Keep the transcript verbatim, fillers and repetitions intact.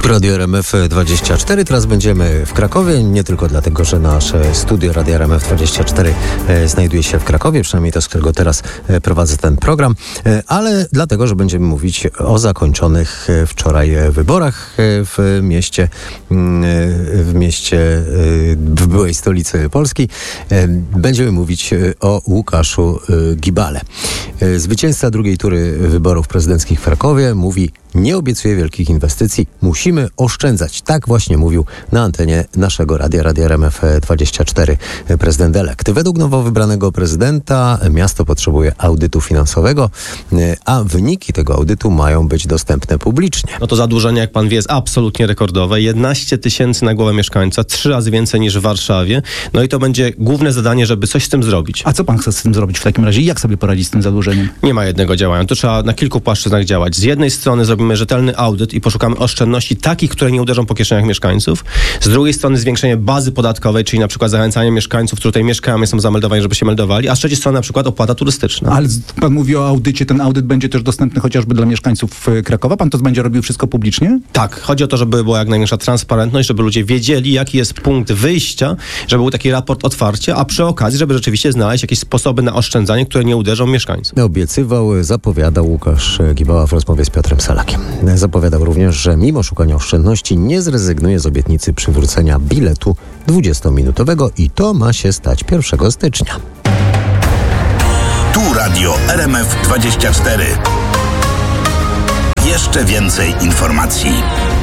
Radio R M F dwadzieścia cztery. Teraz będziemy w Krakowie, nie tylko dlatego, że nasze studio Radio R M F dwadzieścia cztery e, znajduje się w Krakowie, przynajmniej to, z którego teraz e, prowadzę ten program, e, ale dlatego, że będziemy mówić o zakończonych e, wczoraj wyborach e, w mieście, e, w mieście, e, w byłej stolicy Polski. E, będziemy mówić o Łukaszu e, Gibale. E, zwycięzca drugiej tury wyborów prezydenckich w Krakowie mówi: nie obiecuję wielkich inwestycji, musimy oszczędzać. Tak właśnie mówił na antenie naszego radia, Radia R M F dwadzieścia cztery, prezydent elekt. Według nowo wybranego prezydenta miasto potrzebuje audytu finansowego, a wyniki tego audytu mają być dostępne publicznie. No to zadłużenie, jak pan wie, jest absolutnie rekordowe. jedenaście tysięcy na głowę mieszkańca, trzy razy więcej niż w Warszawie. No i to będzie główne zadanie, żeby coś z tym zrobić. A co pan chce z tym zrobić w takim razie? Jak sobie poradzić z tym zadłużeniem? Nie ma jednego działania. To trzeba na kilku płaszczyznach działać. Z jednej strony zrobimy rzetelny audyt i poszukamy oszczędności takich, które nie uderzą po kieszeniach mieszkańców. Z drugiej strony zwiększenie bazy podatkowej, czyli na przykład zachęcanie mieszkańców, którzy tutaj mieszkają i są zameldowani, żeby się meldowali, a z trzeciej strony na przykład opłata turystyczna. Ale pan mówi o audycie, ten audyt będzie też dostępny chociażby dla mieszkańców Krakowa? Pan to będzie robił wszystko publicznie? Tak. Chodzi o to, żeby była jak największa transparentność, żeby ludzie wiedzieli, jaki jest punkt wyjścia, żeby był taki raport otwarcie, a przy okazji, żeby rzeczywiście znaleźć jakieś sposoby na oszczędzanie, które nie uderzą mieszkańców. Obiecywał, zapowiadał Łukasz Gibała w rozmowie z Piotrem Salakiem. Zapowiadał również, że mimo szukania oszczędności nie zrezygnuje z obietnicy przywrócenia biletu dwudziestominutowego i to ma się stać pierwszego stycznia. Tu Radio R M F dwadzieścia cztery. Jeszcze więcej informacji.